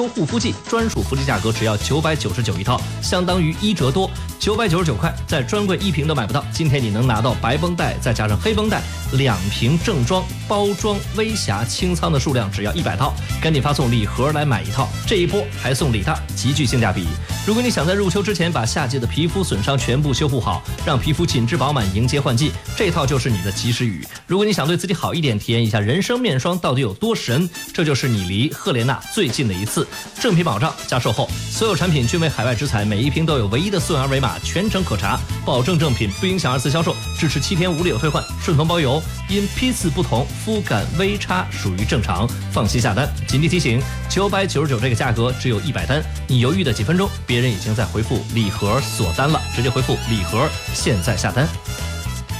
秋护肤剂专属福利价格只要999一套，相当于1折多，999块，在专柜1瓶都买不到。今天你能拿到白绷带再加上黑绷带2瓶正装包装微瑕清仓的数量只要100套，赶紧发送礼盒来买一套，这一波还送礼大，极具性价比。如果你想在入秋之前把夏季的皮肤损伤全部修复好，让皮肤紧致饱满迎接换季，这套就是你的及时雨。如果你想对自己好一点，体验一下人参面霜到底有多神，这就是你离赫莲娜最近的一次。正品保障加售后，所有产品均为海外直采，每一瓶都有唯一的溯源二维码，全程可查，保证正品，不影响2次销售，支持7天无理由退换，顺丰包邮。因批次不同，肤感微差属于正常，放心下单。紧急提醒，999这个价格只有100单，你犹豫的几分钟，别人已经在回复礼盒锁单了，直接回复礼盒，现在下单。